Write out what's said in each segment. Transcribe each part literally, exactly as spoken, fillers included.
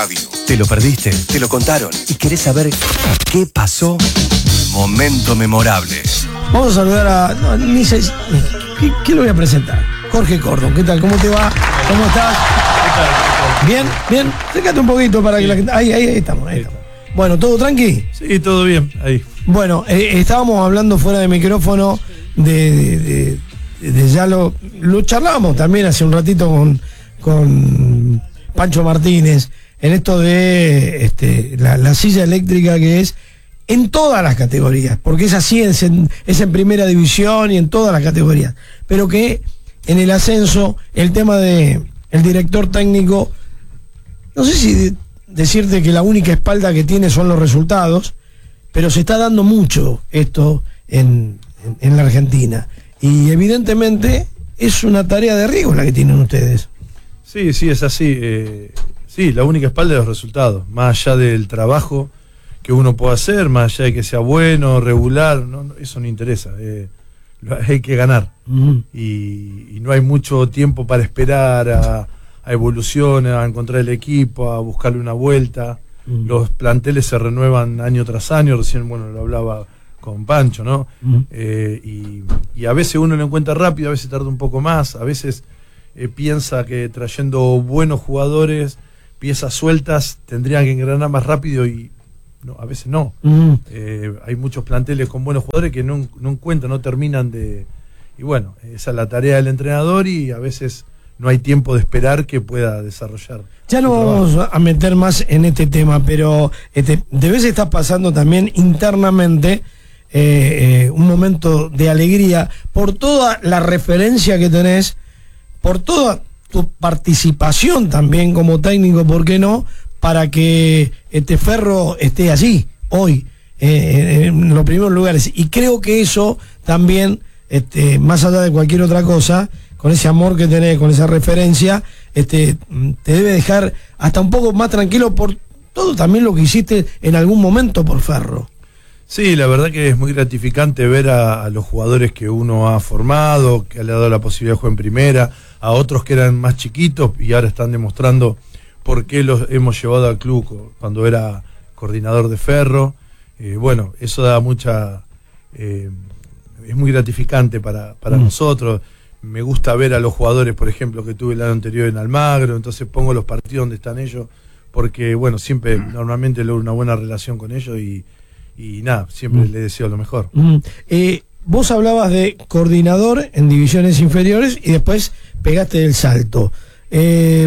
¿Te lo perdiste? ¿Te lo contaron? ¿Y querés saber qué pasó? Momento memorable. Vamos a saludar a... No, ni sé, ¿qué, ¿Qué lo voy a presentar? Jorge Cordon, ¿qué tal? ¿Cómo te va? ¿Cómo estás? Bien, bien. Acércate un poquito para que la gente... Ahí, ahí, ahí estamos, ahí estamos. Bueno, ¿todo tranqui? Sí, todo bien, ahí. Bueno, eh, estábamos hablando fuera de micrófono de... de, de, de, de ya lo, lo charlábamos también hace un ratito con, con Pancho Martínez, en esto de este, la, la silla eléctrica que es en todas las categorías, porque es así, es en, es en primera división y en todas las categorías, pero que en el ascenso el tema de el director técnico, no sé si de, decirte que la única espalda que tiene son los resultados, pero se está dando mucho esto en, en, en la Argentina, y evidentemente es una tarea de riesgo la que tienen ustedes. Sí, sí, es así. Eh, sí, la única espalda es los resultados, más allá del trabajo que uno pueda hacer, más allá de que sea bueno, regular, no, no, eso no interesa. Eh, hay que ganar. Uh-huh. y, y no hay mucho tiempo para esperar a, a evolucionar, a encontrar el equipo, a buscarle una vuelta. Uh-huh. Los planteles se renuevan año tras año, recién, bueno, lo hablaba con Pancho, ¿no? Uh-huh. eh, y, y a veces uno lo encuentra rápido, a veces tarda un poco más, a veces eh, piensa que trayendo buenos jugadores, piezas sueltas, tendrían que engranar más rápido y no, a veces no. Uh-huh. eh, hay muchos planteles con buenos jugadores que no, no encuentran, no terminan de... Y bueno, esa es la tarea del entrenador y a veces no hay tiempo de esperar que pueda desarrollar. Ya no vamos a meter más en este tema, pero este, de vez está pasando también internamente eh, eh, un momento de alegría por toda la referencia que tenés, por toda tu participación también como técnico, ¿por qué no? Para que este Ferro esté allí hoy, eh, en los primeros lugares. Y creo que eso también, este, más allá de cualquier otra cosa, con ese amor que tenés, con esa referencia, este, te debe dejar hasta un poco más tranquilo por todo también lo que hiciste en algún momento por Ferro. Sí, la verdad que es muy gratificante ver a, a los jugadores que uno ha formado, que le ha dado la posibilidad de jugar en primera, a otros que eran más chiquitos y ahora están demostrando por qué los hemos llevado al club cuando era coordinador de Ferro. Eh, bueno, eso da mucha... Eh, es muy gratificante para, para mm. nosotros. Me gusta ver a los jugadores, por ejemplo, que tuve el año anterior en Almagro, entonces pongo los partidos donde están ellos, porque, bueno, siempre, normalmente logro una buena relación con ellos y, y nada, siempre mm. les deseo lo mejor. Mm. Eh, vos hablabas de coordinador en divisiones inferiores y después pegaste el salto. Eh,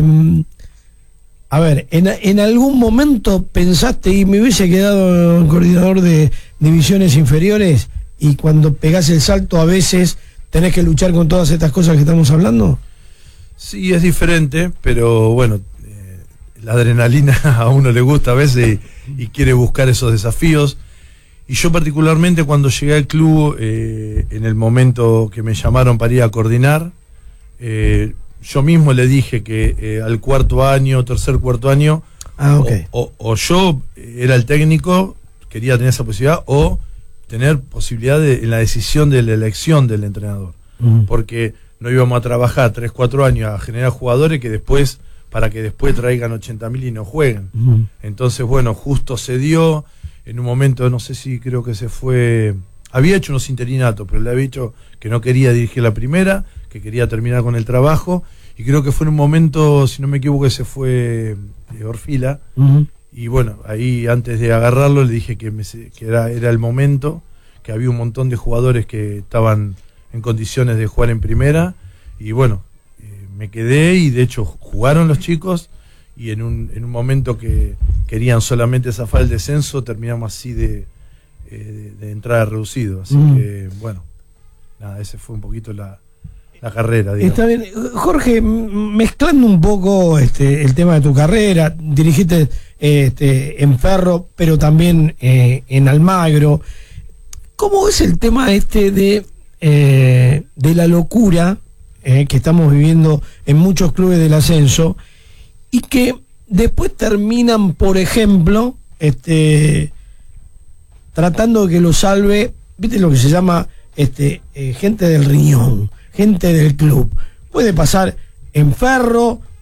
a ver, en, en algún momento pensaste y me hubiese quedado coordinador de divisiones inferiores y cuando pegás el salto a veces tenés que luchar con todas estas cosas que estamos hablando. Sí, es diferente, pero bueno, eh, la adrenalina a uno le gusta a veces y, y quiere buscar esos desafíos. Y yo particularmente cuando llegué al club, eh, en el momento que me llamaron para ir a coordinar, eh, yo mismo le dije que eh, al cuarto año, tercer, cuarto año, ah, okay. o, o, o yo era el técnico, quería tener esa posibilidad, o tener posibilidad de, en la decisión de la elección del entrenador. Uh-huh. Porque no íbamos a trabajar tres, cuatro años a generar jugadores que después, para que después traigan ochenta mil y no jueguen. Uh-huh. Entonces, bueno, justo se dio, en un momento, no sé si creo que se fue, había hecho unos interinatos, pero le había dicho que no quería dirigir la primera, que quería terminar con el trabajo, y creo que fue en un momento, si no me equivoco, que se fue de Orfila, uh-huh. Y bueno, ahí antes de agarrarlo le dije que, me, que era, era el momento, que había un montón de jugadores que estaban en condiciones de jugar en primera, y bueno, eh, me quedé y de hecho jugaron los chicos, y en un, en un momento que querían solamente zafar el descenso, terminamos así de, eh, de, de entrada reducido, así mm. que bueno, nada, ese fue un poquito la... la carrera, digamos. Está bien. Jorge, mezclando un poco este, el tema de tu carrera, dirigiste este, en Ferro, pero también eh, en Almagro. ¿Cómo es el tema este de, eh, de la locura eh, que estamos viviendo en muchos clubes del ascenso y que después terminan, por ejemplo, este, tratando de que lo salve, viste lo que se llama este, eh, gente del riñón, gente del club? Puede pasar en Ferro,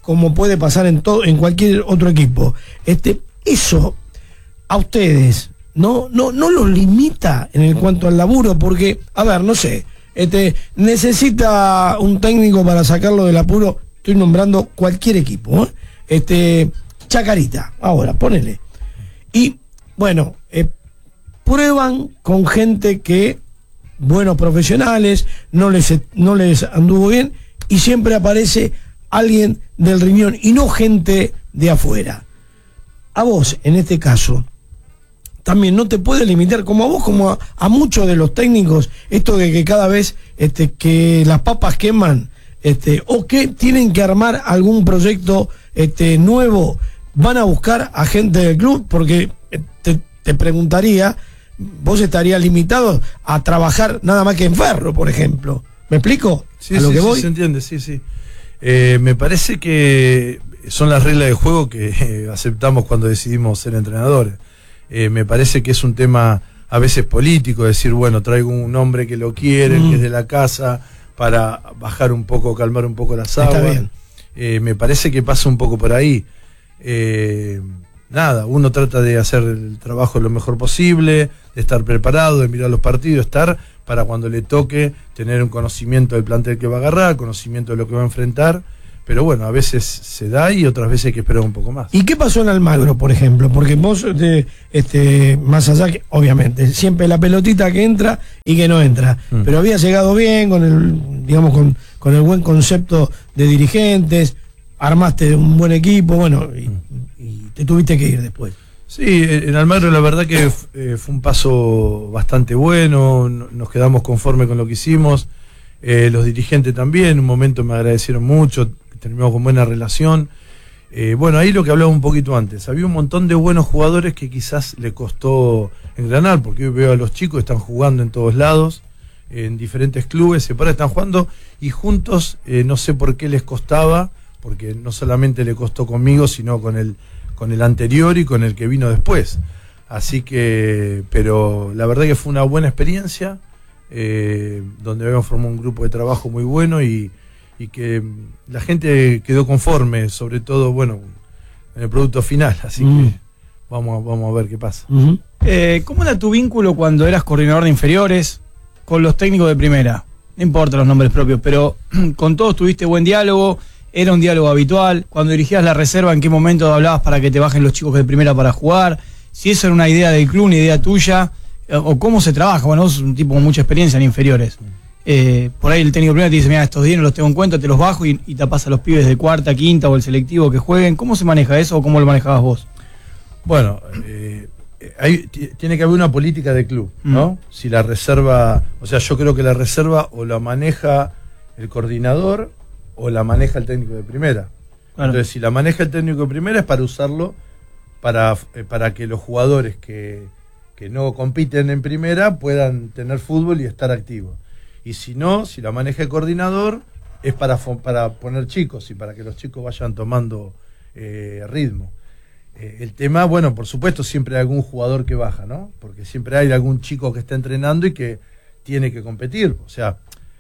como puede pasar en todo, en cualquier otro equipo. Este, eso a ustedes no, no, no los limita en el cuanto al laburo, porque, a ver, no sé, este, necesita un técnico para sacarlo del apuro, estoy nombrando cualquier equipo, ¿eh? Este, Chacarita, ahora, ponele. Y, bueno, eh, prueban con gente que, buenos profesionales, no les, no les anduvo bien, y siempre aparece alguien del riñón y no gente de afuera. A vos, en este caso, también no te puede limitar, como a vos, como a, a muchos de los técnicos, esto de que cada vez este, que las papas queman, este, o que tienen que armar algún proyecto este, nuevo, van a buscar a gente del club, porque te, te preguntaría, vos estarías limitado a trabajar nada más que en Ferro, por ejemplo. ¿Me explico? Sí, ¿A lo sí, que sí, voy? se entiende, sí, sí. Eh, me parece que son las reglas de juego que eh, aceptamos cuando decidimos ser entrenadores. Eh, me parece que es un tema a veces político, decir, bueno, traigo un hombre que lo quiere, mm. que es de la casa, para bajar un poco, calmar un poco las aguas. Está bien. Eh, me parece que pasa un poco por ahí. Eh, nada, uno trata de hacer el trabajo lo mejor posible, de estar preparado, de mirar los partidos, estar para cuando le toque tener un conocimiento del plantel que va a agarrar, conocimiento de lo que va a enfrentar, pero bueno, a veces se da y otras veces hay que esperar un poco más. ¿Y qué pasó en Almagro, por ejemplo? Porque vos, de, este, más allá que, obviamente, siempre la pelotita que entra y que no entra, mm. pero había llegado bien con el, digamos, con, con el buen concepto de dirigentes, armaste un buen equipo, bueno, y, mm. y te tuviste que ir después. Sí, en Almagro la verdad que eh, fue un paso bastante bueno, nos quedamos conformes con lo que hicimos, eh, los dirigentes también, en un momento me agradecieron mucho, terminamos con buena relación. Eh, bueno, ahí lo que hablaba un poquito antes, había un montón de buenos jugadores que quizás le costó engranar, porque hoy veo a los chicos que están jugando en todos lados, en diferentes clubes, se para, están jugando y juntos, eh, no sé por qué les costaba, porque no solamente le costó conmigo, sino con el con el anterior y con el que vino después. Así que, pero la verdad que fue una buena experiencia, eh, donde habíamos formado un grupo de trabajo muy bueno y, y que la gente quedó conforme, sobre todo, bueno, en el producto final. Así mm. que vamos, vamos a ver qué pasa. Uh-huh. eh, ¿Cómo era tu vínculo cuando eras coordinador de inferiores con los técnicos de primera? No importa los nombres propios, pero con todos tuviste buen diálogo. ¿Era un diálogo habitual? Cuando dirigías la reserva, ¿en qué momento hablabas para que te bajen los chicos de primera para jugar? Si eso era una idea del club, una idea tuya, o cómo se trabaja. Bueno, vos sos un tipo con mucha experiencia en inferiores. Eh, por ahí el técnico de primera te dice, mira, estos días no los tengo en cuenta, te los bajo y, y tapas a los pibes de cuarta, quinta o el selectivo que jueguen. ¿Cómo se maneja eso o cómo lo manejabas vos? Bueno, eh, hay, tiene que haber una política de club, ¿no? Mm. Si la reserva, o sea, yo creo que la reserva o la maneja el coordinador o la maneja el técnico de primera. Claro. Entonces, si la maneja el técnico de primera es para usarlo para, eh, para que los jugadores que, que no compiten en primera puedan tener fútbol y estar activos. Y si no, si la maneja el coordinador, es para, para poner chicos y para que los chicos vayan tomando eh, ritmo. Eh, el tema, bueno, por supuesto, siempre hay algún jugador que baja, ¿no? Porque siempre hay algún chico que está entrenando y que tiene que competir. O sea,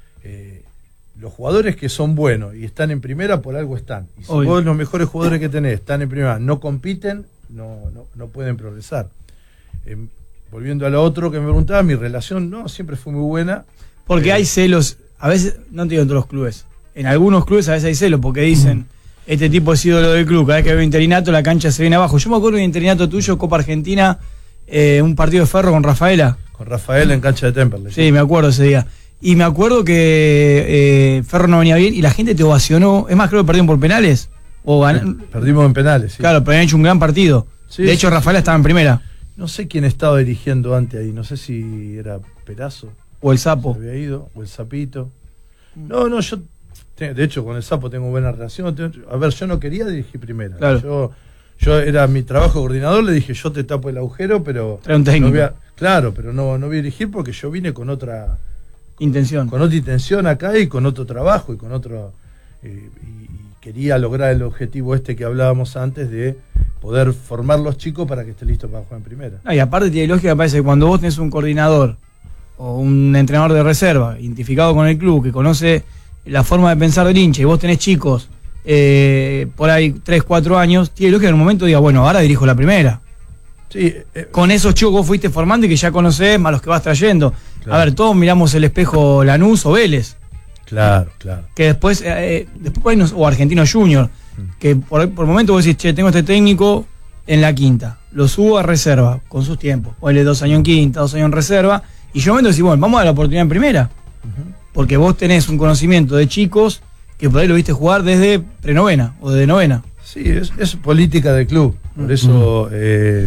eh, los jugadores que son buenos y están en primera, por algo están. Y si Obvio. vos los mejores jugadores que tenés están en primera, no compiten, no, no, no pueden progresar. Eh, volviendo a lo otro que me preguntaba, mi relación no siempre fue muy buena. Porque eh, hay celos, a veces, no te digo en todos los clubes, en algunos clubes a veces hay celos, porque dicen, mm. este tipo es ídolo del club, cada vez que veo interinato la cancha se viene abajo. Yo me acuerdo de un interinato tuyo, Copa Argentina, eh, un partido de Ferro con Rafaela. Con Rafaela en cancha de Temperley. Sí, me acuerdo ese día. Y me acuerdo que eh, Ferro no venía bien y la gente te ovacionó. Es más, creo que perdieron por penales. O gan... Perdimos en penales, sí. Claro, pero habían hecho un gran partido. Sí, de hecho, sí, Rafaela sí. estaba en primera. No sé quién estaba dirigiendo antes ahí. No sé si era Perazo. O el Sapo. Se había ido. O el Sapito. No, no, yo... De hecho, con el Sapo tengo buena relación. A ver, yo no quería dirigir primera. Claro. Yo, yo era mi trabajo coordinador. Le dije, yo te tapo el agujero, pero... Era un técnico. No voy a, claro, pero no, no voy a dirigir porque yo vine con otra... intención. Con otra intención acá y con otro trabajo y con otro eh, y, y quería lograr el objetivo este que hablábamos antes de poder formar los chicos para que esté listo para jugar en primera. Ah, y aparte tiene lógica, parece que cuando vos tenés un coordinador o un entrenador de reserva identificado con el club que conoce la forma de pensar del hincha y vos tenés chicos eh, por ahí tres, cuatro años, tiene lógica que en un momento diga, bueno, ahora dirijo la primera. Sí, eh, Con esos chicos que vos fuiste formando y que ya conocés, más los que vas trayendo. Claro. A ver, todos miramos el espejo Lanús o Vélez. claro, claro. Que después, eh, después nos- o Argentino Junior, que por, por momento vos decís, che, tengo este técnico en la quinta, lo subo a reserva, con sus tiempos, ponle dos años en quinta, dos años en reserva, y yo en un momento decís, bueno, vamos a dar la oportunidad en primera, porque vos tenés un conocimiento de chicos que por ahí lo viste jugar desde prenovena o desde novena. Sí, es, es política del club. Por eso, eh,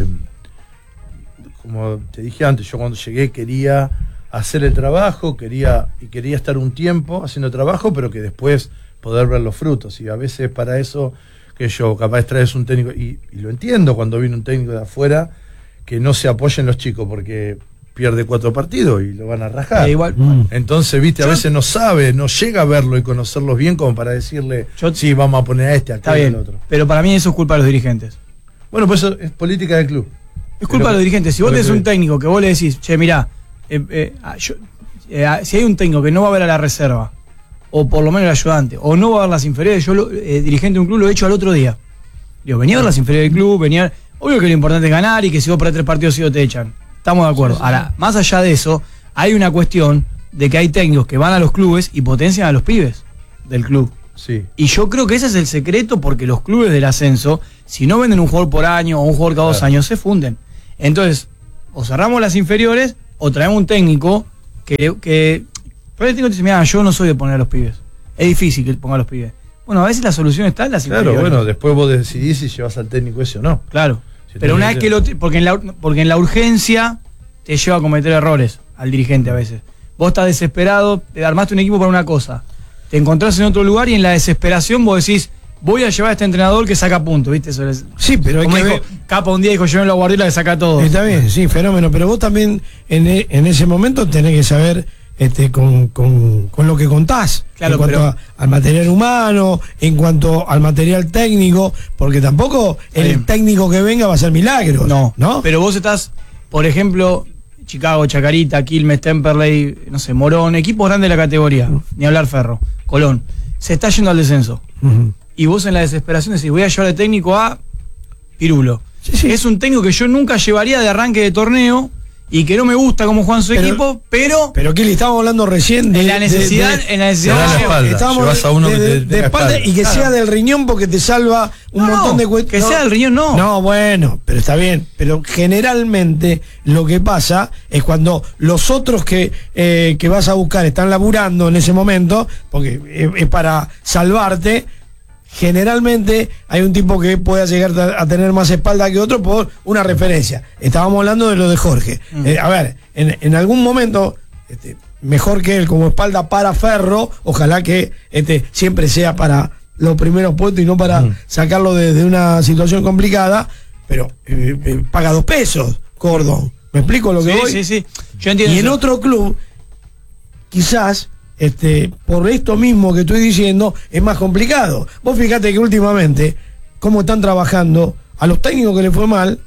como te dije antes, yo cuando llegué quería hacer el trabajo, quería y quería estar un tiempo haciendo trabajo, pero que después poder ver los frutos. Y a veces para eso, que yo capaz traes un técnico, y, y lo entiendo cuando viene un técnico de afuera, que no se apoyen los chicos, porque pierde cuatro partidos y lo van a rajar. Eh, igual, Entonces, viste, a Yo- veces no sabe, no llega a verlo y conocerlos bien como para decirle, Yo- sí, vamos a poner a este, a está aquel, bien, al otro. pero para mí eso es culpa de los dirigentes. Bueno, pues eso es política del club. Es culpa de los dirigentes. Si vos tenés un técnico que vos le decís, che, mirá, eh, eh, ah, yo- eh, ah, si hay un técnico que no va a ver a la reserva, o por lo menos el ayudante, o no va a ver las inferiores, yo, lo, eh, dirigente de un club, lo he hecho al otro día. Digo, venía a ver las inferiores del club, venía. Obvio que lo importante es ganar y que si vos perdés tres partidos, si te echan. Estamos de acuerdo. Ahora, más allá de eso, hay una cuestión de que hay técnicos que van a los clubes y potencian a los pibes del club. Sí. Y yo creo que ese es el secreto, porque los clubes del ascenso, si no venden un jugador por año o un jugador cada dos Claro. años, se funden. Entonces, o cerramos las inferiores o traemos un técnico que... que pero el técnico te dice, mira, yo no soy de poner a los pibes. Es difícil que ponga a los pibes. Bueno, a veces la solución está en las Claro, inferiores. bueno, después vos decidís si llevas al técnico ese o no. Claro. Si Pero tenés una vez que lo... Porque en, la, porque en la urgencia te lleva a cometer errores al dirigente a veces. Vos estás desesperado, te armaste un equipo para una cosa. Te encontrás en otro lugar y en la desesperación vos decís, voy a llevar a este entrenador que saca puntos, ¿viste? Eso es, Sí, pero hay como que dijo ver. Capa un día, dijo, llévenlo a Guardiola que saca todo. Está bien, sí, fenómeno. Pero vos también en, e- en ese momento tenés que saber este, con, con, con lo que contás. Claro, en cuanto pero- a- al material humano, en cuanto al material técnico, porque tampoco el bien. técnico que venga va a ser milagros. No, ¿no? pero vos estás, por ejemplo, Chicago, Chacarita, Quilmes, Temperley, no sé, Morón, equipos grandes de la categoría, ni hablar Ferro, Colón, se está yendo al descenso. Ujú. Y vos en la desesperación decís, voy a llevar de técnico a Pirulo. Sí, sí. Es un técnico que yo nunca llevaría de arranque de torneo y que no me gusta cómo juegan su Pero- equipo, pero Pero Kili, estábamos hablando recién de en la necesidad, de- de- en la necesidad Te da la de- espalda. estábamos llevas a uno de, que de- te de tenga espalda espalda. y que Claro. sea del riñón porque te salva un No, montón de no, cuestiones. que sea del riñón, no. No, bueno, pero está bien. Pero generalmente lo que pasa es cuando los otros que, eh, que vas a buscar están laburando en ese momento, porque es, es para salvarte. Generalmente hay un tipo que pueda llegar a a tener más espalda que otro por una referencia. Estábamos hablando de lo de Jorge. Mm. Eh, a ver, en, en algún momento, este, mejor que él como espalda para Ferro, ojalá que este, siempre sea para los primeros puestos y no para Mm. sacarlo de, de una situación complicada, pero eh, eh, paga dos pesos, Cordón. ¿Me explico lo que sí, voy? sí, sí. Yo entiendo Y en eso. otro club, quizás, este, por esto mismo que estoy diciendo, es más complicado. Vos fíjate que últimamente, cómo están trabajando a los técnicos que les fue mal,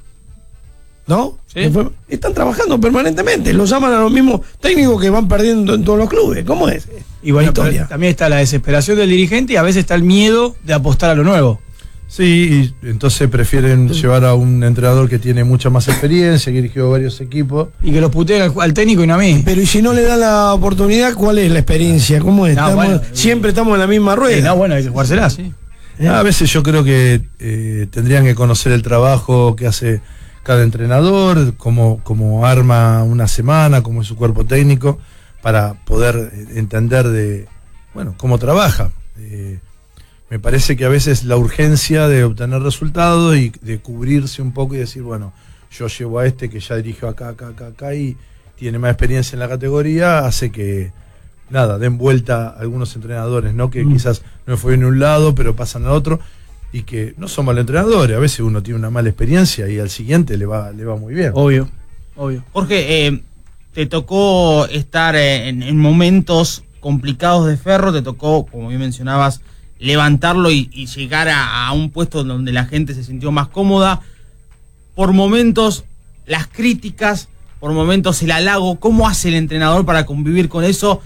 ¿no? Sí. Les fue- están trabajando permanentemente. Los llaman a los mismos técnicos que van perdiendo en todos los clubes. ¿Cómo es? Y bueno, La historia. pero también está la desesperación del dirigente y a veces está el miedo de apostar a lo nuevo. Sí, y entonces prefieren llevar a un entrenador que tiene mucha más experiencia, que dirigió varios equipos. Y que los puteen al, al técnico y no a mí. Pero y si no le dan la oportunidad, ¿cuál es la experiencia? ¿Cómo es? No, Estamos- bueno, siempre estamos en la misma Eh, rueda. no, bueno, hay que jugársela, sí. ¿Eh? A veces yo creo que eh, tendrían que conocer el trabajo que hace cada entrenador, cómo, cómo arma una semana, cómo es su cuerpo técnico, para poder eh, entender de, bueno, cómo trabaja. Eh, me parece que a veces la urgencia de obtener resultados y de cubrirse un poco y decir, bueno, yo llevo a este que ya dirigió acá, acá, acá, acá y tiene más experiencia en la categoría, hace que, nada, den vuelta a algunos entrenadores, ¿no? Que Mm. quizás no fue en un lado, pero pasan a otro, y que no son malos entrenadores. A veces uno tiene una mala experiencia y al siguiente le va, le va muy bien. Obvio, obvio. Jorge, eh, te tocó estar eh, en, en momentos complicados de Ferro, te tocó, como bien mencionabas, levantarlo y, y llegar a, a un puesto donde la gente se sintió más cómoda. Por momentos, las críticas, por momentos el halago, ¿cómo hace el entrenador para convivir con eso?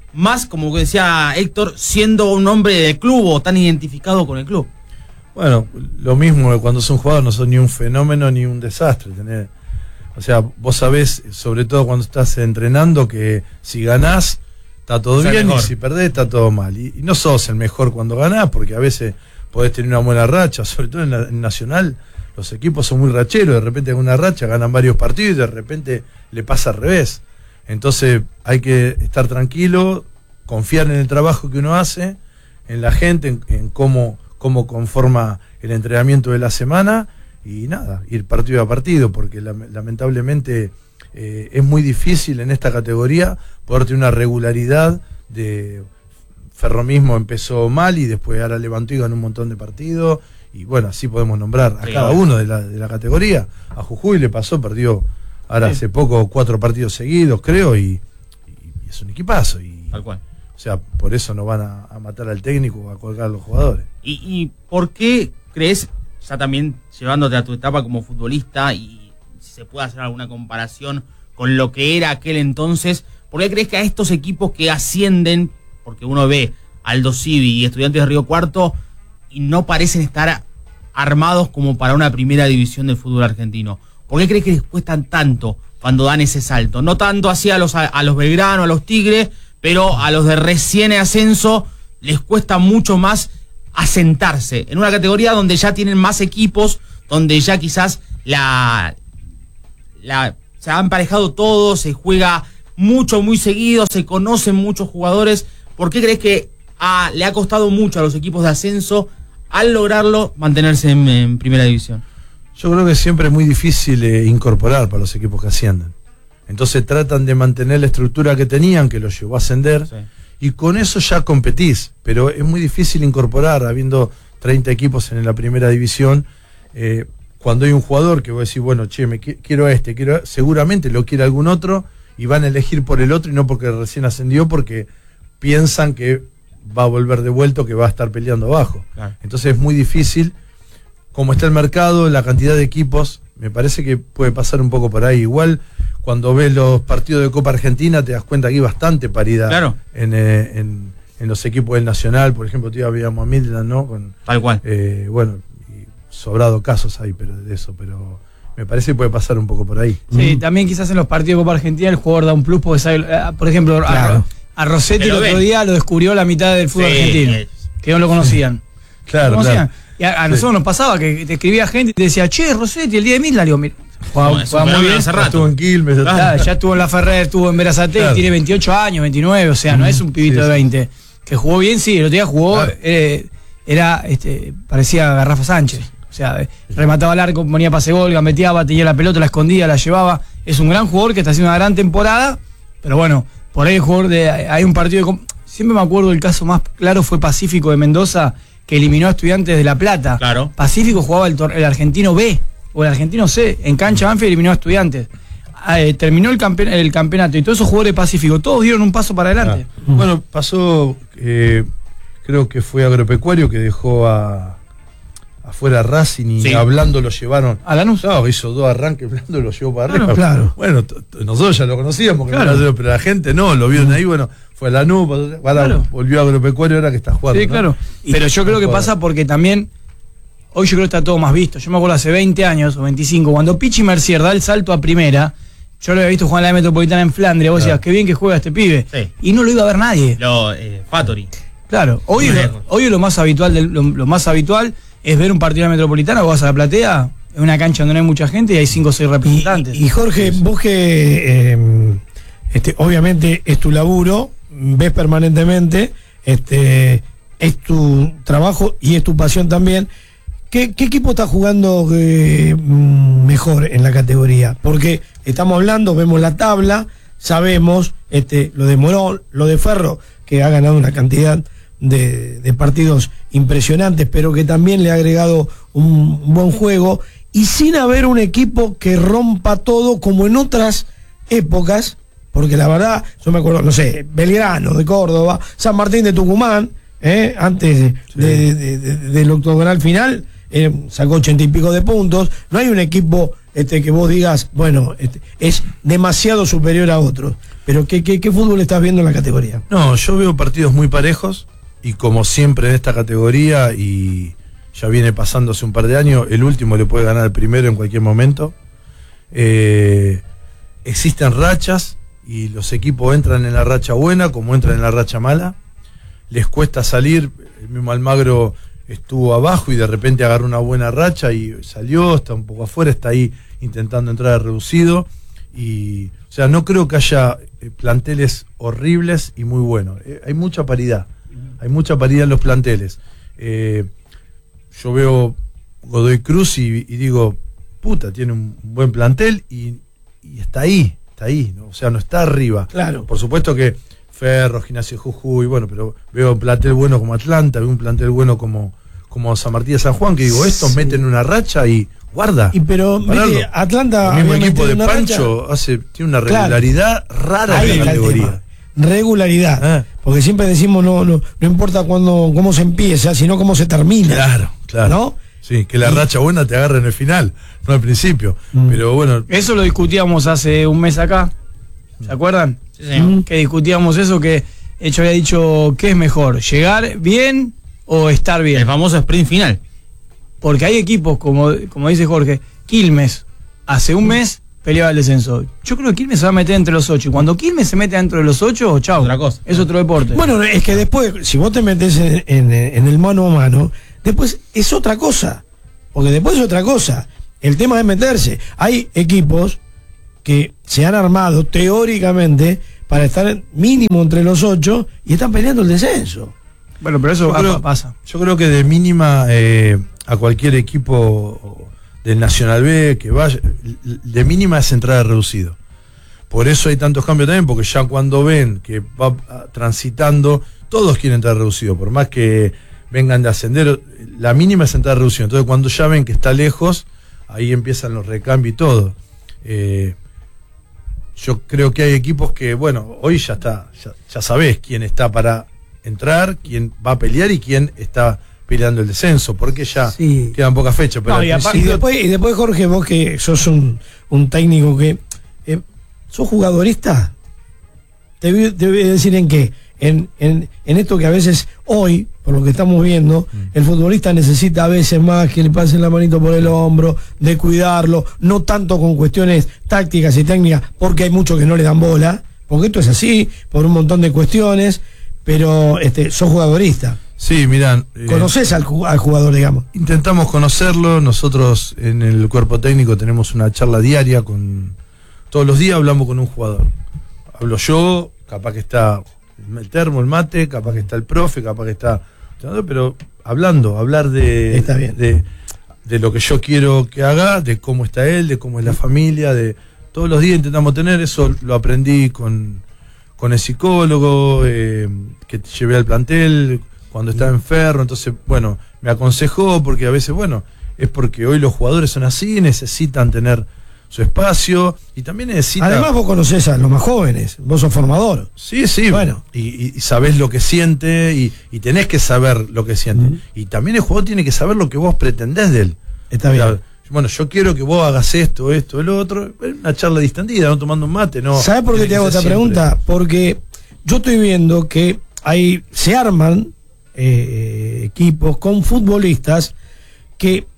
más, como decía Héctor, siendo un hombre del club o tan identificado con el club? Bueno, lo mismo que cuando sos un jugador, no sos ni un fenómeno ni un desastre. Tenés, o sea, vos sabés, sobre todo cuando estás entrenando, que si ganás, está todo bien, y si perdés, está todo mal. Y, y no sos el mejor cuando ganás, porque a veces podés tener una buena racha, sobre todo en, la, en Nacional, los equipos son muy racheros, de repente en una racha ganan varios partidos y de repente le pasa al revés. Entonces hay que estar tranquilo, confiar en el trabajo que uno hace, en la gente, en, en cómo, cómo conforma el entrenamiento de la semana, y nada, ir partido a partido, porque la, lamentablemente eh, es muy difícil en esta categoría poder tener una regularidad. De Ferro mismo empezó mal y después ahora levantó y ganó un montón de partidos, y bueno, así podemos nombrar a sí, cada uno de la, de la categoría. A Jujuy le pasó, perdió ahora sí. hace poco cuatro partidos seguidos, creo, y, y es un equipazo. Y, Tal cual. O sea, por eso no van a, a matar al técnico o a colgar a los jugadores. ¿Y, y por qué crees, ya también llevándote a tu etapa como futbolista, y si se puede hacer alguna comparación con lo que era aquel entonces, por qué crees que a estos equipos que ascienden, porque uno ve Aldo Civi y Estudiantes de Río Cuarto, y no parecen estar armados como para una primera división del fútbol argentino? ¿Por qué crees que les cuestan tanto cuando dan ese salto? No tanto así a los, a, a los Belgrano, a los Tigres, pero a los de recién ascenso les cuesta mucho más asentarse en una categoría donde ya tienen más equipos, donde ya quizás la, la se ha emparejado todo, se juega mucho, muy seguido, se conocen muchos jugadores. ¿Por qué crees que a, le ha costado mucho a los equipos de ascenso, al lograrlo, mantenerse en, en primera división? Yo creo que siempre es muy difícil eh, incorporar para los equipos que ascienden. Entonces tratan de mantener la estructura que tenían, que los llevó a ascender, sí. y con eso ya competís. Pero es muy difícil incorporar, habiendo treinta equipos en la primera división. Eh, cuando hay un jugador que vos decís, bueno, che, me qu- quiero a este, quiero a... seguramente lo quiere algún otro, y van a elegir por el otro y no porque recién ascendió, porque piensan que va a volver de vuelta, que va a estar peleando abajo. Claro. Entonces es muy difícil. Como está el mercado, la cantidad de equipos, me parece que puede pasar un poco por ahí. Igual, cuando ves los partidos de Copa Argentina, te das cuenta que hay bastante paridad claro. en, eh, en, en los equipos del Nacional. Por ejemplo, tío, veíamos a Midland, ¿no? Con, Tal cual. Eh, bueno, y sobrado casos hay pero de eso, pero me parece que puede pasar un poco por ahí. Sí, mm. también quizás en los partidos de Copa Argentina el jugador da un plus porque sabe, por ejemplo, claro. a, a Rossetti el otro ven. día lo descubrió la mitad del fútbol sí, argentino, es. que no lo conocían. Claro, ¿Lo conocían? claro. Y a, a nosotros sí. nos pasaba que te escribía gente y te decía, che, Rossetti, el día de Midland, digo, mira, jugaba, no, jugaba muy bien. Ya estuvo en Quilmes. Claro, ya estuvo en La Ferrer, estuvo en Berazategui, claro. tiene veintiocho años, veintinueve, o sea, mm, no es un pibito sí, de veinte. Sí. Que jugó bien, sí, el otro día jugó, claro. eh, era, este, parecía Garrafa Sánchez. O sea, eh, remataba al arco, ponía pase gol, gambeteaba, tenía la pelota, la escondía, la llevaba. Es un gran jugador que está haciendo una gran temporada, pero bueno, por ahí el jugador de, hay un partido de, siempre me acuerdo el caso más claro fue Pacífico de Mendoza, que eliminó a Estudiantes de La Plata. Claro. Pacífico jugaba el, el argentino B o el argentino C, en cancha Banfield eliminó a Estudiantes. Eh, terminó el, campe el campeonato y todos esos jugadores de Pacífico, todos dieron un paso para adelante. Ah. Bueno, pasó, eh, creo que fue Agropecuario que dejó a afuera Racing y sí. hablando lo llevaron. ¿A Lanús? No, hizo dos arranques, hablando lo llevó para arriba. Claro. claro. Bueno, t -t nosotros ya lo conocíamos, claro. no, pero la gente no, lo vieron ahí, bueno, fue a Lanús, ahora claro. volvió a Agropecuario, ahora que está jugando. Sí, ¿no? claro. Y pero yo creo que pasa porque también, hoy yo creo que está todo más visto. Yo me acuerdo hace veinte años o veinticinco, cuando Pichi Mercier da el salto a primera, yo lo había visto jugar en la Metropolitana en Flandria, vos claro. decías, qué bien que juega este pibe. Sí. Y no lo iba a ver nadie. Lo, eh, Fattori. Claro, hoy, lo, hoy es lo más habitual, del, lo, lo más habitual es ver un partido de la Metropolitana, vos vas a la platea, en una cancha donde no hay mucha gente y hay cinco o seis representantes. Y, y Jorge, sí. vos que eh, este, obviamente es tu laburo, ves permanentemente, este, es tu trabajo y es tu pasión también. ¿Qué, qué equipo está jugando eh, mejor en la categoría? Porque estamos hablando, vemos la tabla, sabemos este, lo de Morón, lo de Ferro, que ha ganado una cantidad de, de partidos impresionantes, pero que también le ha agregado un buen juego, y sin haber un equipo que rompa todo como en otras épocas, porque la verdad, yo me acuerdo, no sé, Belgrano de Córdoba, San Martín de Tucumán, ¿eh? antes de, sí. de, de, de, del octogonal final, eh, sacó ochenta y pico de puntos, no hay un equipo este, que vos digas, bueno, este, es demasiado superior a otros, pero ¿qué, qué, qué fútbol estás viendo en la categoría? No, yo veo partidos muy parejos y como siempre en esta categoría, y ya viene pasando hace un par de años, el último le puede ganar al primero en cualquier momento. Eh, existen rachas y los equipos entran en la racha buena como entran en la racha mala, les cuesta salir. El mismo Almagro estuvo abajo y de repente agarró una buena racha y salió, está un poco afuera, está ahí intentando entrar a reducido. Y, o sea, no creo que haya eh, planteles horribles y muy buenos. Eh, hay mucha paridad, hay mucha paridad en los planteles. Eh, yo veo Godoy Cruz y, y digo, puta, tiene un buen plantel y, y está ahí, está ahí, ¿no? O sea, no está arriba. Claro. Por supuesto que Ferro, Gimnasia Jujuy, bueno, pero veo un plantel bueno como Atlanta, veo un plantel bueno como, como San Martín de San Juan, que digo, estos sí. meten una racha y guarda. Y pero viste, Atlanta, el mismo equipo de Pancho racha, hace, tiene una regularidad claro. rara en la categoría. Regularidad, ah. porque siempre decimos no, no, no importa cuándo, cómo se empieza, sino cómo se termina. Claro, claro. ¿No? Sí, que la racha buena te agarre en el final, no al principio. Mm. Pero bueno. Eso lo discutíamos hace un mes acá. ¿Se acuerdan? Sí, sí. Que discutíamos eso, que yo había dicho, ¿qué es mejor? ¿Llegar bien o estar bien? El famoso sprint final. Porque hay equipos, como, como dice Jorge, Quilmes, hace un mes peleaba el descenso. Yo creo que Quilmes se va a meter entre los ocho. Y cuando Quilmes se mete dentro de los ocho, chao. Otra cosa. Es otro deporte. Bueno, es que después, si vos te metes en, en, en el mano a mano, después es otra cosa. Porque después es otra cosa. El tema es meterse. Hay equipos que se han armado teóricamente para estar mínimo entre los ocho y están peleando el descenso. Bueno, pero eso yo creo, pasa. Yo creo que de mínima eh, a cualquier equipo del Nacional B que vaya, de mínima es entrar reducido. Por eso hay tantos cambios también, porque ya cuando ven que va transitando, todos quieren entrar reducido, por más que vengan de ascender, la mínima es entrar reducido. Entonces cuando ya ven que está lejos, ahí empiezan los recambios y todo. Eh, yo creo que hay equipos que, bueno, hoy ya está, ya, ya sabés quién está para entrar, quién va a pelear y quién está peleando el descenso, porque ya sí. quedan pocas fechas. Pero no, y, aparte, y, después, y después, Jorge, vos que sos un, un técnico que eh, sos jugadorista, te voy, te voy a decir en qué, en, en, en esto que a veces hoy, por lo que estamos viendo, mm. el futbolista necesita a veces más que le pasen la manito por el hombro, de cuidarlo, no tanto con cuestiones tácticas y técnicas, porque hay muchos que no le dan bola, porque esto es así, por un montón de cuestiones, pero este, sos jugadorista. Sí, mirá. Eh, ¿Conoces al, al jugador, digamos? Intentamos conocerlo. Nosotros en el cuerpo técnico tenemos una charla diaria con. Todos los días hablamos con un jugador. Hablo yo, capaz que está el termo, el mate, capaz que está el profe, capaz que está. Pero hablando, hablar de. Está bien. De, de lo que yo quiero que haga, de cómo está él, de cómo es la familia, de. Todos los días intentamos tener eso, lo aprendí con, con el psicólogo eh, que llevé al plantel cuando estaba enfermo, entonces, bueno, me aconsejó porque a veces, bueno, es porque hoy los jugadores son así, necesitan tener su espacio y también necesitan... Además vos conocés a los más jóvenes, vos sos formador. Sí, sí, bueno. Y, y, y sabés lo que siente y, y tenés que saber lo que siente. Uh-huh. Y también el jugador tiene que saber lo que vos pretendés de él. Está bien. La, bueno, yo quiero que vos hagas esto, esto, el otro, una charla distendida, no tomando un mate, no. ¿Sabés por qué te hago esta siempre. pregunta? Porque yo estoy viendo que hay, se arman Eh, equipos con futbolistas que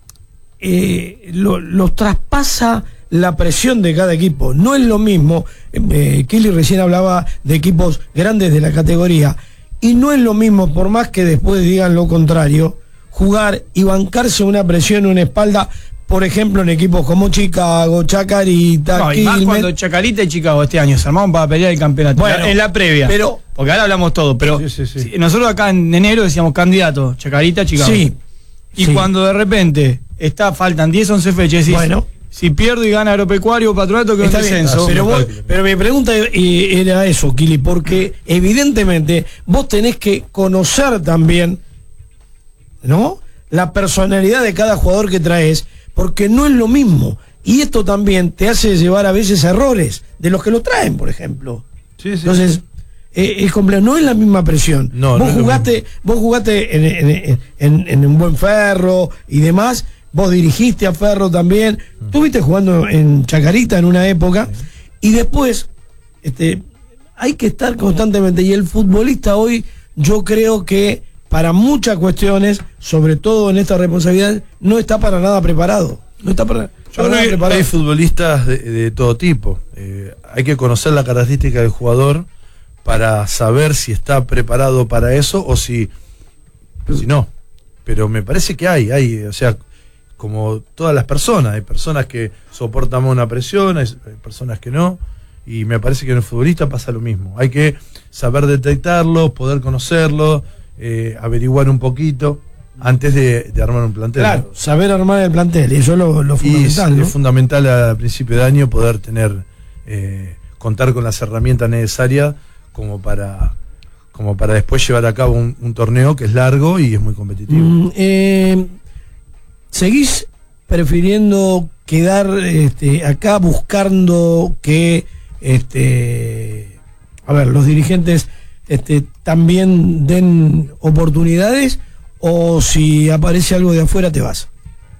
eh, lo, los traspasa la presión de cada equipo. No es lo mismo, eh, Kili recién hablaba de equipos grandes de la categoría, y no es lo mismo, por más que después digan lo contrario, jugar y bancarse una presión en una espalda, por ejemplo, en equipos como Chicago, Chacarita, no, y más cuando Chacarita y Chicago este año se armaron para pelear el campeonato. Bueno, en la previa. Pero, porque ahora hablamos todo, pero sí, sí, sí. nosotros acá en enero decíamos candidato, Chacarita, Chicago. Sí. Y sí. cuando de repente está, faltan diez, once fechas, decís, bueno, si pierdo y gana Agropecuario o Patronato, que es un descenso. Pero, vos, pero mi pregunta era eso, Kili, porque evidentemente vos tenés que conocer también, ¿no?, la personalidad de cada jugador que traes, porque no es lo mismo. Y esto también te hace llevar a veces errores de los que lo traen, por ejemplo. Sí, sí. Entonces, eh, es complejo, no es la misma presión. No, vos no es lo jugaste, mismo. vos jugaste en, en, en, en un buen Ferro y demás, vos dirigiste a Ferro también, uh-huh. Estuviste jugando en Chacarita en una época, sí. Y después, este, hay que estar constantemente, y el futbolista hoy, yo creo que para muchas cuestiones, sobre todo en esta responsabilidad, no está para nada preparado. No está para, para nada hay, preparado. Hay futbolistas de, de todo tipo. Eh, hay que conocer la característica del jugador para saber si está preparado para eso o si, si no. Pero me parece que hay, hay, o sea, como todas las personas, hay personas que soportan una presión, hay, hay personas que no. Y me parece que en el futbolista pasa lo mismo. Hay que saber detectarlo, poder conocerlo, eh, averiguar un poquito antes de, de armar un plantel. Claro, ¿no? Saber armar el plantel, y eso es lo, lo fundamental. Y es, ¿no? es fundamental a principio de año poder tener, eh, contar con las herramientas necesarias como para, como para después llevar a cabo un, un torneo que es largo y es muy competitivo. Mm, eh, ¿Seguís prefiriendo quedar este, acá buscando que este, a ver, los dirigentes este, también den oportunidades, o si aparece algo de afuera te vas?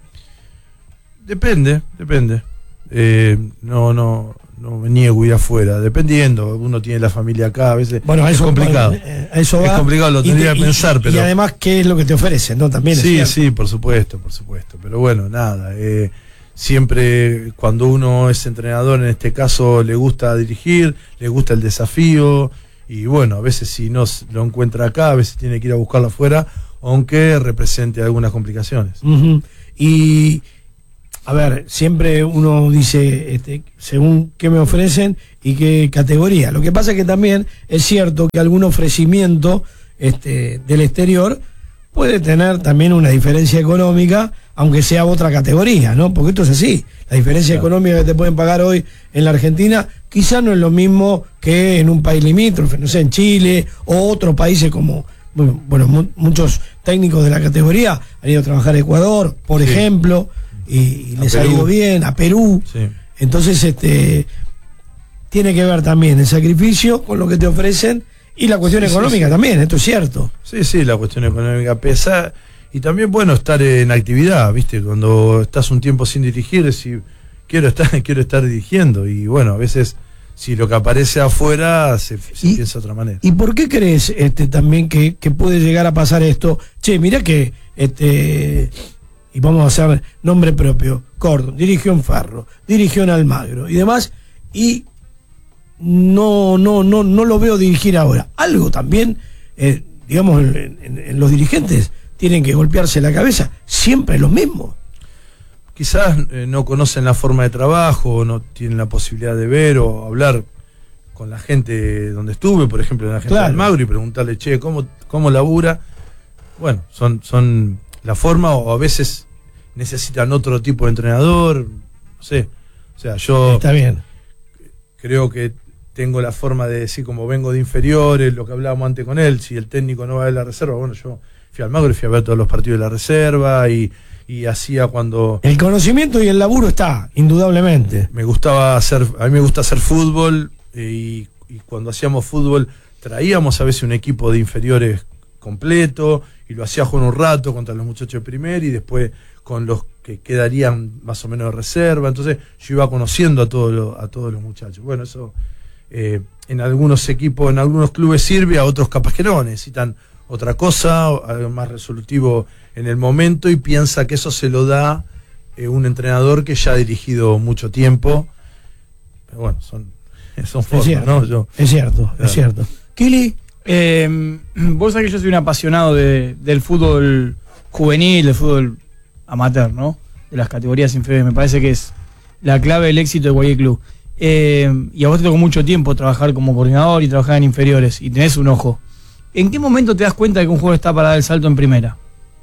Depende, depende. Eh, no, no, no me niego a ir afuera, dependiendo. Uno tiene la familia acá, a veces bueno, es eso, complicado. A eso va, es complicado, lo tendría que pensar, y, pero. Y además, ¿qué es lo que te ofrecen? ¿No? También es sí, cierto. sí, por supuesto, por supuesto. Pero bueno, nada. Eh, siempre cuando uno es entrenador, en este caso, le gusta dirigir, le gusta el desafío. Y bueno, a veces si no lo encuentra acá, a veces tiene que ir a buscarlo afuera, aunque represente algunas complicaciones. Uh-huh. Y, a ver, siempre uno dice, este, según qué me ofrecen y qué categoría. Lo que pasa es que también es cierto que algún ofrecimiento este, del exterior puede tener también una diferencia económica, aunque sea otra categoría, ¿no? Porque esto es así. La diferencia claro. económica que te pueden pagar hoy en la Argentina quizá no es lo mismo que en un país limítrofe, no sé, en Chile o otros países como, bueno, bueno mu- muchos técnicos de la categoría han ido a trabajar a Ecuador, por sí. ejemplo, y, y les Perú. ha ido bien, a Perú. Sí. Entonces, este tiene que ver también el sacrificio con lo que te ofrecen y la cuestión sí, económica sí, sí. también, esto es cierto. Sí, sí, la cuestión económica pesa. Y también, bueno, estar en actividad, ¿viste? Cuando estás un tiempo sin dirigir, decir, quiero estar, quiero estar dirigiendo. Y bueno, a veces, si lo que aparece afuera, se, se y, piensa de otra manera. ¿Y por qué crees este, también que, que puede llegar a pasar esto? Che, mirá que, este y vamos a hacer nombre propio, Cordon, dirigió en Ferro, dirigió en Almagro y demás, y no, no, no, no lo veo dirigir ahora. Algo también, eh, digamos, en, en, en los dirigentes tienen que golpearse la cabeza, siempre lo mismo. Quizás eh, no conocen la forma de trabajo, no tienen la posibilidad de ver o hablar con la gente donde estuve, por ejemplo, en la gente claro. del Almagro, y preguntarle, che, ¿cómo, cómo labura? Bueno, son, son la forma, o a veces necesitan otro tipo de entrenador, no sé. O sea, yo Está bien. creo que tengo la forma de decir, como vengo de inferiores, lo que hablábamos antes con él, si el técnico no va a ver la reserva, bueno, yo fui al Almagro y fui a ver todos los partidos de la reserva y, y hacía cuando... El conocimiento y el laburo está, indudablemente. Me gustaba hacer, a mí me gusta hacer fútbol y, y cuando hacíamos fútbol traíamos a veces un equipo de inferiores completo y lo hacía jugar un rato contra los muchachos de primer y después con los que quedarían más o menos de reserva, entonces yo iba conociendo a todos los, a todos los muchachos. Bueno, eso eh, en algunos equipos, en algunos clubes sirve, a otros capaz que no, necesitan otra cosa, algo más resolutivo en el momento, y piensa que eso se lo da eh, un entrenador que ya ha dirigido mucho tiempo. Pero bueno, son, son formas, es cierto, ¿no? Yo, es cierto, claro. es cierto. Kili, eh, vos sabés que yo soy un apasionado de, del fútbol juvenil, del fútbol amateur, ¿no? De las categorías inferiores. Me parece que es la clave del éxito de cualquier club. Eh, y a vos te tocó mucho tiempo trabajar como coordinador y trabajar en inferiores, y tenés un ojo. ¿En qué momento te das cuenta de que un jugador está para dar el salto en primera?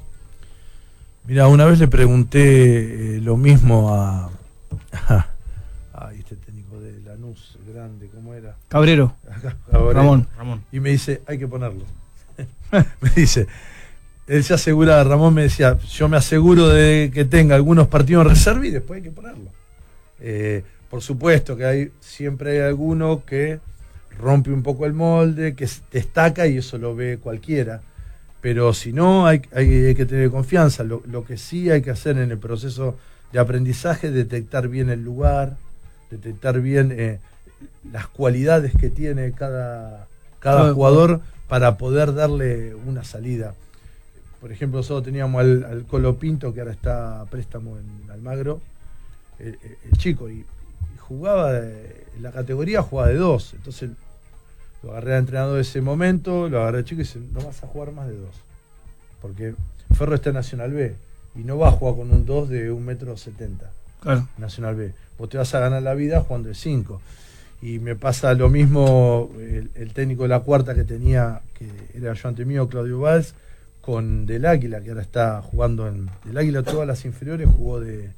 Mira, una vez le pregunté eh, lo mismo a, a, a este técnico de Lanús, grande, ¿cómo era? Cabrero. Cabrero. Ramón. Ramón. Y me dice, hay que ponerlo. Me dice, él se asegura, Ramón me decía, yo me aseguro de que tenga algunos partidos en reserva y después hay que ponerlo. Eh, por supuesto que hay siempre hay alguno que rompe un poco el molde, que destaca y eso lo ve cualquiera. Pero si no, hay, hay, hay que tener confianza. Lo, lo que sí hay que hacer en el proceso de aprendizaje es detectar bien el lugar, detectar bien eh, las cualidades que tiene cada, cada jugador para poder darle una salida. Por ejemplo, nosotros teníamos al, al Colo Pinto, que ahora está a préstamo en Almagro, el, el chico, y, y jugaba, de, en la categoría jugaba de dos. Entonces lo agarré al entrenador de ese momento, lo agarré al chico y dice, no vas a jugar más de dos. Porque Ferro está en Nacional B y no va a jugar con un dos de un metro setenta. Claro. Nacional B. Vos te vas a ganar la vida jugando de cinco. Y me pasa lo mismo el, el técnico de la cuarta que tenía, que era ayudante mío, Claudio Valls, con Del Águila, que ahora está jugando en Del Águila, todas las inferiores jugó de,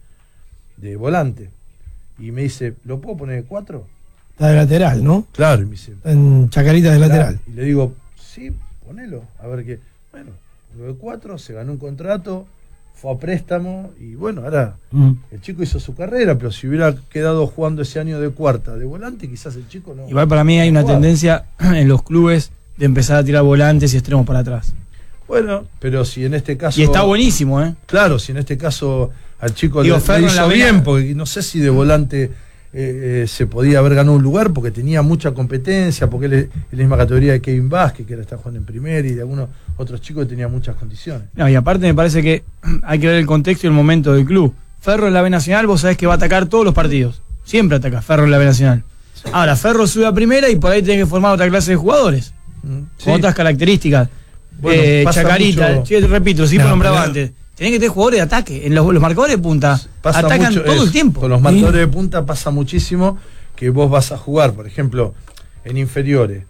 de volante. Y me dice, ¿lo puedo poner de cuatro? Está de lateral, ¿no? Claro, y me dice, en Chacarita de claro. lateral. Y le digo, sí, ponelo, a ver qué. Bueno, lo de cuatro, se ganó un contrato, fue a préstamo y bueno, ahora mm. el chico hizo su carrera, pero si hubiera quedado jugando ese año de cuarta, de volante, quizás el chico no. Igual para mí hay una jugaba. tendencia en los clubes de empezar a tirar volantes y extremos para atrás. Bueno, pero si en este caso... Y está buenísimo, ¿eh? Claro, si en este caso al chico Digo, le, le hizo bien, porque no sé si de volante eh, eh, se podía haber ganado un lugar, porque tenía mucha competencia, porque él es la misma categoría de Kevin Vázquez, que ahora está jugando en primera, y de algunos otros chicos que tenían muchas condiciones. No, y aparte me parece que hay que ver el contexto y el momento del club. Ferro en la B Nacional, vos sabés que va a atacar todos los partidos. Siempre ataca Ferro en la B Nacional. Sí. Ahora, Ferro sube a primera y por ahí tiene que formar otra clase de jugadores. Mm, sí. Con otras características. Bueno, eh, Chacarita, mucho... sí, repito, sí, no, lo nombraba antes. Tenés que tener jugadores de ataque. En los, los marcadores de punta pasa atacan todo eso, el tiempo. Con los marcadores sí. de punta pasa muchísimo que vos vas a jugar, por ejemplo, en inferiores.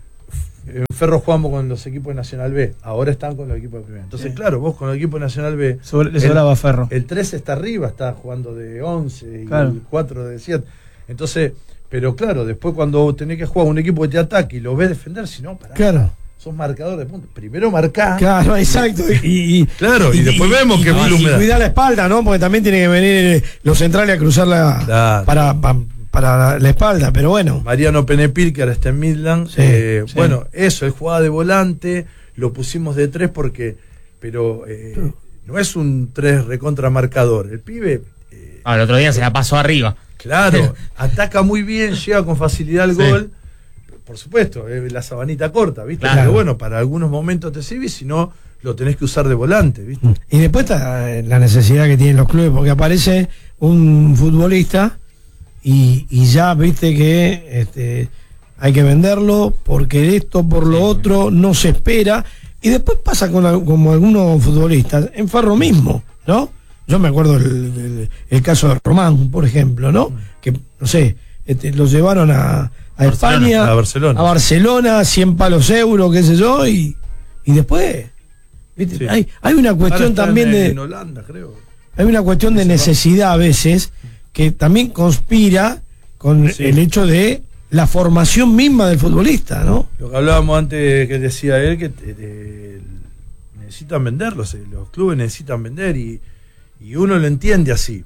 En Ferro jugamos con los equipos de Nacional B, ahora están con los equipos de primera. Entonces, sí. claro, vos con el equipo de Nacional B. Sobre, le sobraba a Ferro. El tres está arriba, está jugando de once y claro. el cuatro de siete. Entonces, pero claro, después cuando tenés que jugar un equipo que te ataque y lo ves defender, si no, pará. Claro. Sos marcador de puntos. Primero marcá. Claro, exacto. Y, y claro, y, y después y, vemos y, que y, y cuidar la espalda, ¿no? Porque también tiene que venir los centrales a cruzarla claro. para, para, para la espalda, pero bueno. Mariano Penepil, que ahora está en Midland. Sí, eh, sí. Bueno, eso, él jugaba de volante, lo pusimos de tres porque, pero eh, no es un tres recontra marcador. El pibe. Eh, ah, el otro día se la pasó arriba. Claro, ataca muy bien, llega con facilidad al sí. gol. Por supuesto, eh, la sabanita corta, ¿viste? Claro. Pero bueno, para algunos momentos te sirve, si no, lo tenés que usar de volante, ¿viste? Y después está la necesidad que tienen los clubes, porque aparece un futbolista y, y ya, viste, que este, hay que venderlo, porque esto, por lo sí. otro, no se espera. Y después pasa con como algunos futbolistas, en Ferro mismo, ¿no? Yo me acuerdo el, el, el caso de Román, por ejemplo, ¿no? Que, no sé, este, lo llevaron a... a España, a Barcelona, a Barcelona, cien palos euros, qué sé yo, y, y después, ¿viste? Sí. Hay, hay una cuestión también en, de. En Holanda, creo. Hay una cuestión de necesidad a veces que también conspira con sí. el hecho de la formación misma del futbolista, ¿no? Lo que hablábamos antes, que decía él, que te, te, necesitan venderlos, los clubes necesitan vender, y, y uno lo entiende así.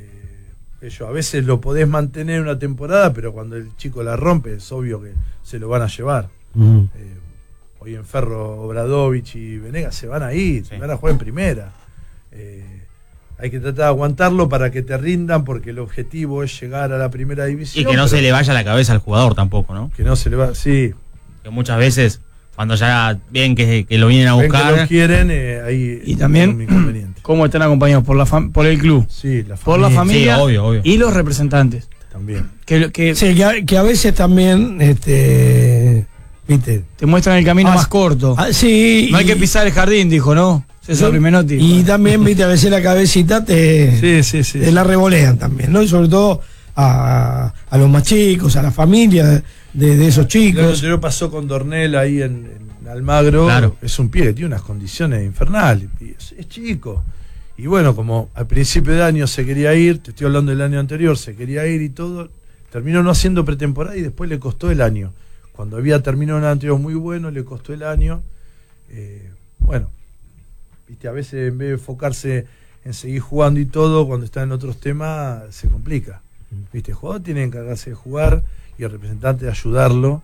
Ellos a veces lo podés mantener una temporada, pero cuando el chico la rompe es obvio que se lo van a llevar. Uh-huh. eh, hoy en Ferro, Obradovich y Venegas se van a ir, sí. se van a jugar en primera. Eh, hay que tratar de aguantarlo para que te rindan, porque el objetivo es llegar a la primera división. Y que no se le vaya la cabeza al jugador tampoco, ¿no? Que no se le va, sí. Que muchas veces, cuando ya ven que, que lo vienen a buscar, ven que lo quieren, eh, ahí y también cómo están acompañados por la fam por el club, sí, la por la familia, sí, obvio, obvio. Y los representantes también. Que, que, sí, que, a, que a veces también, este, viste, te muestran el camino ah, más corto. Ah, sí. No hay que pisar el jardín, dijo, ¿no? César Rimenotti. Y también, viste, a veces la cabecita te, sí, sí, sí, te sí. la revolean también, ¿no? Y sobre todo a, a los más chicos, a la familia de, de esos chicos. Lo que pasó con Dornel ahí en, en Almagro, claro. es un pie que tiene unas condiciones infernales, es, es chico. Y bueno, como al principio de año se quería ir, te estoy hablando del año anterior, se quería ir y todo, terminó no haciendo pretemporada y después le costó el año. Cuando había terminado un anterior muy bueno, le costó el año. Eh, bueno, viste, a veces en vez de enfocarse en seguir jugando y todo, cuando está en otros temas, se complica. Viste, el jugador tiene que encargarse de jugar y el representante de ayudarlo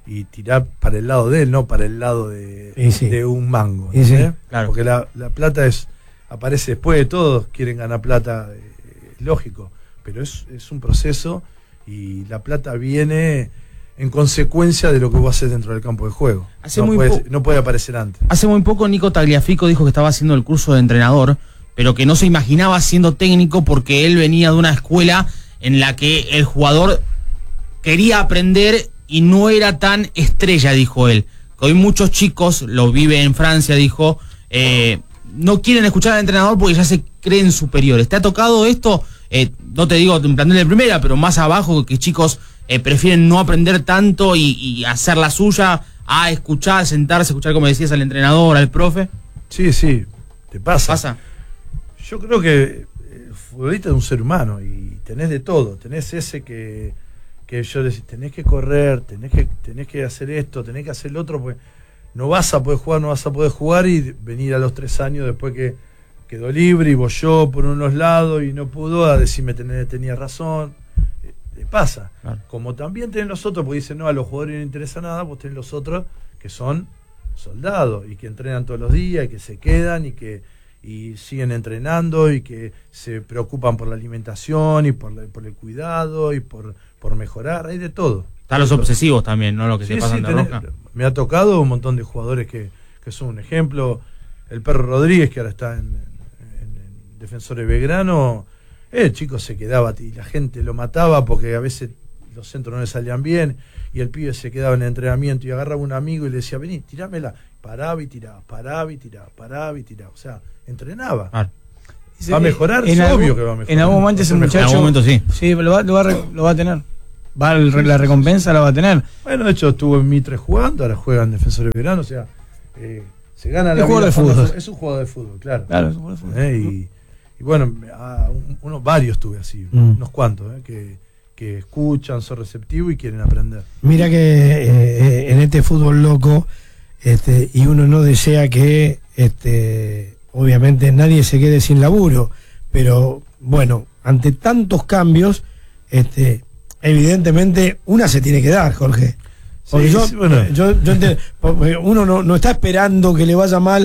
y tirar para el lado de él, no para el lado de, Y sí. de un mango. Y sí, ¿eh? claro. Porque la, la plata es aparece después de todo, quieren ganar plata, eh, lógico, pero es, es un proceso y la plata viene en consecuencia de lo que vos haces dentro del campo de juego. Hace no, muy puede, po- no puede aparecer antes. Hace muy poco Nico Tagliafico dijo que estaba haciendo el curso de entrenador, pero que no se imaginaba siendo técnico porque él venía de una escuela en la que el jugador quería aprender y no era tan estrella, dijo él. Que hoy muchos chicos, lo vive en Francia, dijo, eh, no quieren escuchar al entrenador porque ya se creen superiores. ¿Te ha tocado esto? Eh, no te digo en plantel de primera, pero más abajo, que chicos eh, prefieren no aprender tanto y, y hacer la suya a escuchar, sentarse, escuchar, como decías, al entrenador, al profe. Sí, sí, te pasa. ¿Pasa? Yo creo que el futbolista es un ser humano y tenés de todo. Tenés ese que, que yo decís, tenés que correr, tenés que, tenés que hacer esto, tenés que hacer lo otro, pues no vas a poder jugar, no vas a poder jugar y venir a los tres años después que quedó libre y bolló por unos lados y no pudo a decirme tenía, tenía razón. Eh, le pasa. Claro. Como también tenés los otros, porque dicen, no, a los jugadores no les interesa nada, pues tenés los otros que son soldados y que entrenan todos los días y que se quedan y que y siguen entrenando y que se preocupan por la alimentación y por, la, por el cuidado y por, por mejorar, hay de todo. Están los obsesivos también, ¿no? Lo que Sí, se pasan sí, de tenés- rosca. me ha tocado un montón de jugadores que, que son un ejemplo. El Perro Rodríguez, que ahora está en, en, en Defensores Belgrano, el chico se quedaba y la gente lo mataba porque a veces los centros no le salían bien y el pibe se quedaba en el entrenamiento y agarraba un amigo y le decía, vení, tirámela. Paraba y tiraba, paraba y tiraba, paraba y tiraba. O sea, entrenaba. Ah, ¿Va a mejorar? En Es algún- obvio que va a mejorar. En algún momento ese Va a ser muchacho. En algún momento sí. Sí, lo va, lo va, a re- lo va a tener. Va el re- la recompensa la va a tener. Bueno, de hecho estuvo en Mitre jugando, ahora juega en Defensores Belgrano, o sea, eh, se gana Es la jugador vida de jugando- fútbol. Es un jugador de fútbol, claro. Claro, eso fue- fue- Eh, y, y bueno, a un- unos varios tuve así, Mm. unos cuantos, eh, que, que escuchan, son receptivos y quieren aprender. Mira que eh, eh, en este fútbol loco, este, y uno no desea que, este, obviamente nadie se quede sin laburo, pero bueno, ante tantos cambios, este, evidentemente una se tiene que dar, Jorge. Porque Sí, yo, sí, bueno. yo, yo entiendo, porque uno no, no está esperando que le vaya mal